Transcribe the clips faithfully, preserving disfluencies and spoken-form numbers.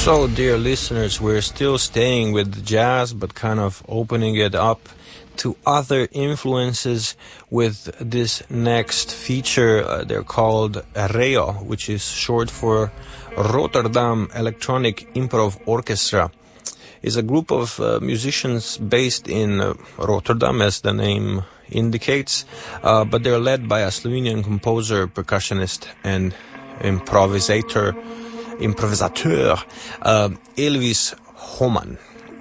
So, dear listeners, we're still staying with jazz, but kind of opening it up to other influences with this next feature. Uh, they're called R E O, which is short for Rotterdam Electronic Improv Orchestra. It's a group of uh, musicians based in uh, Rotterdam, as the name indicates, uh, but they're led by a Slovenian composer, percussionist, and improvisator, improvisateur, uh, Elvis Homan.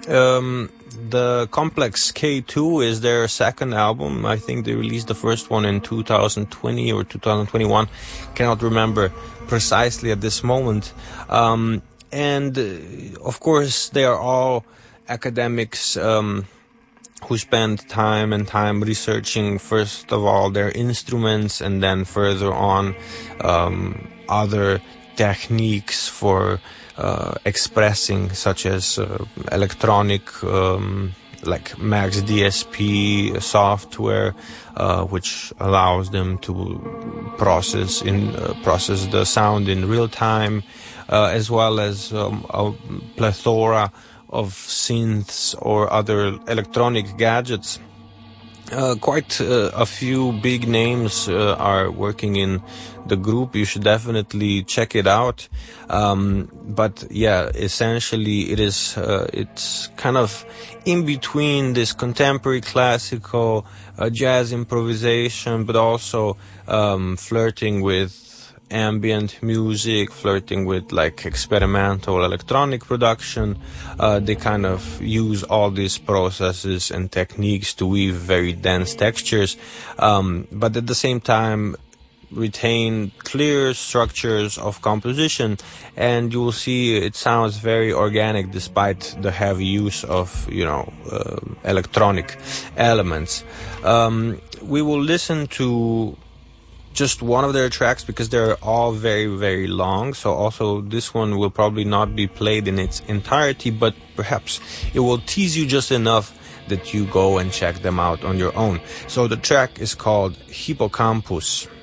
Um, the Complex K two is their second album. I think they released the first one in two thousand twenty or two thousand twenty-one. Cannot remember precisely at this moment. Um, and, uh, of course, they are all academics um, who spend time and time researching, first of all, their instruments, and then further on um, other techniques for uh, expressing, such as uh, electronic, um, like Max D S P software, uh, which allows them to process in uh, process the sound in real time, uh, as well as um, a plethora of synths or other electronic gadgets. Uh, quite uh, a few big names uh, are working in the group. You should definitely check it out. Um, but yeah, essentially it is, uh, it's kind of in between this contemporary classical uh, jazz improvisation, but also um, flirting with ambient music, flirting with like experimental electronic production. Uh, they kind of use all these processes and techniques to weave very dense textures, um, but at the same time retain clear structures of composition, and you will see it sounds very organic despite the heavy use of, you know, uh, electronic elements. Um, we will listen to just one of their tracks because they're all very, very long. So also this one will probably not be played in its entirety, but perhaps it will tease you just enough that you go and check them out on your own. So the track is called Hippocampus.